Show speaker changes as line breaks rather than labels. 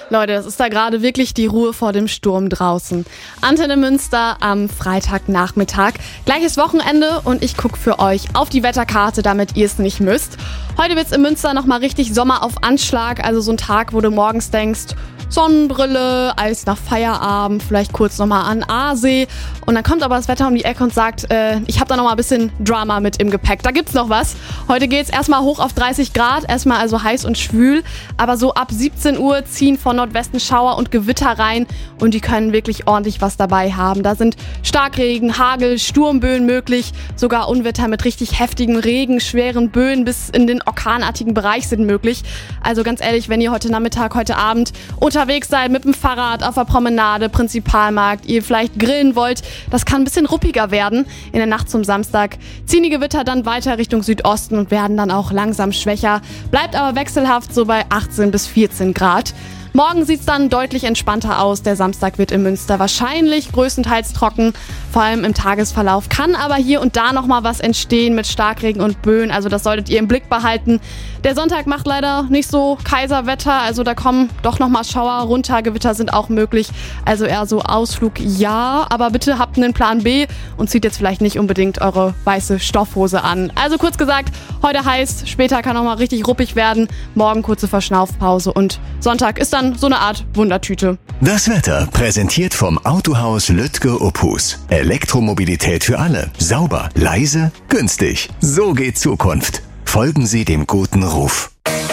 Leute, das ist da gerade wirklich die Ruhe vor dem Sturm draußen. Antenne Münster am Freitagnachmittag. Gleiches Wochenende und ich gucke für euch auf die Wetterkarte, damit ihr es nicht müsst. Heute wird's in Münster nochmal richtig Sommer auf Anschlag. Also so ein Tag, wo du morgens denkst, Sonnenbrille, Eis nach Feierabend, vielleicht kurz nochmal an Aasee. Und dann kommt aber das Wetter um die Ecke und sagt, ich habe da nochmal ein bisschen Drama mit im Gepäck. Da gibt's noch was. Heute geht's erstmal hoch auf 30 Grad, erstmal also heiß und schwül. Aber so ab 17 Uhr ziehen von Nordwesten Schauer und Gewitter rein und die können wirklich ordentlich was dabei haben. Da sind Starkregen, Hagel, Sturmböen möglich, sogar Unwetter mit richtig heftigen Regen, schweren Böen bis in den orkanartigen Bereich sind möglich. Also ganz ehrlich, wenn ihr heute Nachmittag, heute Abend unterwegs seid mit dem Fahrrad auf der Promenade, Prinzipalmarkt, ihr vielleicht grillen wollt, das kann ein bisschen ruppiger werden. In der Nacht zum Samstag ziehen die Gewitter dann weiter Richtung Südosten und werden dann auch langsam schwächer. Bleibt aber wechselhaft so bei 18 bis 14 Grad. Morgen sieht's dann deutlich entspannter aus. Der Samstag wird in Münster wahrscheinlich größtenteils trocken, vor allem im Tagesverlauf. Kann aber hier und da nochmal was entstehen mit Starkregen und Böen, also das solltet ihr im Blick behalten. Der Sonntag macht leider nicht so Kaiserwetter, also da kommen doch nochmal Schauer runter, Gewitter sind auch möglich. Also eher so Ausflug ja, aber bitte habt einen Plan B und zieht jetzt vielleicht nicht unbedingt eure weiße Stoffhose an. Also kurz gesagt, heute heiß, später kann nochmal richtig ruppig werden, morgen kurze Verschnaufpause und Sonntag ist dann so eine Art Wundertüte.
Das Wetter präsentiert vom Autohaus Lütke-Opus. Elektromobilität für alle. Sauber, leise, günstig. So geht Zukunft. Folgen Sie dem guten Ruf.